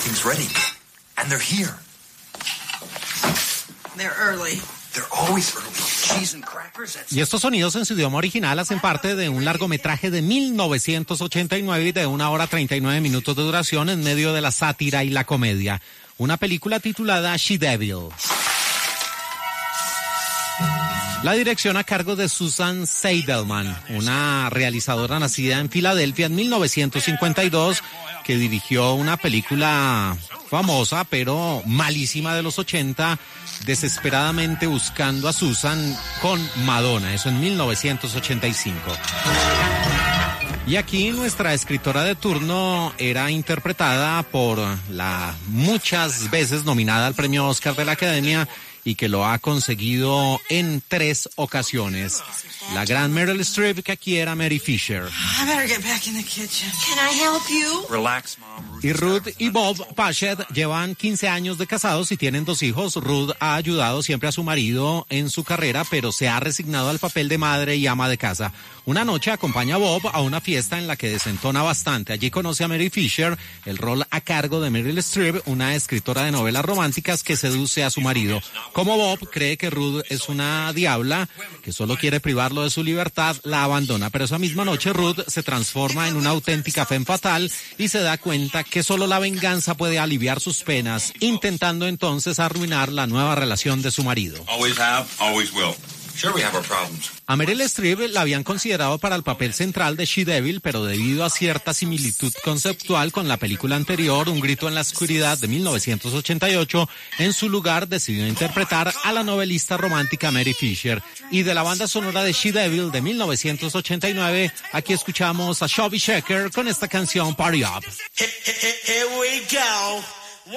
Everything's ready. And they're here. They're early. They're always early. Cheese and crackers. Y estos sonidos en su idioma original hacen parte de un largometraje de 1989 y de 1 hora 39 minutos de duración en medio de la sátira y la comedia. Una película titulada She Devil. La dirección a cargo de Susan Seidelman, una realizadora nacida en Filadelfia en 1952, que dirigió una película famosa pero malísima de los 80, Desesperadamente buscando a Susan, con Madonna, eso en 1985. Y aquí nuestra escritora de turno era interpretada por la muchas veces nominada al premio Oscar de la Academia y que lo ha conseguido en 3 ocasiones. La gran Meryl Streep, que aquí era Mary Fisher. I better get back in the kitchen. Can I help you? Relax, Mom. Y Ruth y Bob Paget llevan 15 años de casados y tienen 2 hijos. Ruth ha ayudado siempre a su marido en su carrera, pero se ha resignado al papel de madre y ama de casa. Una noche acompaña a Bob a una fiesta en la que desentona bastante. Allí conoce a Mary Fisher, el rol a cargo de Meryl Streep, una escritora de novelas románticas que seduce a su marido. Como Bob cree que Ruth es una diabla, que solo quiere privarlo de su libertad, la abandona. Pero esa misma noche Ruth se transforma en una auténtica femme fatale y se da cuenta que solo la venganza puede aliviar sus penas, intentando entonces arruinar la nueva relación de su marido. Always have, always will. Sure, we have our problems. A Meryl Streep la habían considerado para el papel central de She Devil, pero debido a cierta similitud conceptual con la película anterior, Un grito en la oscuridad de 1988, en su lugar decidió interpretar a la novelista romántica Mary Fisher. Y de la banda sonora de She Devil de 1989, aquí escuchamos a Chubby Checker con esta canción Party Up. Here we go.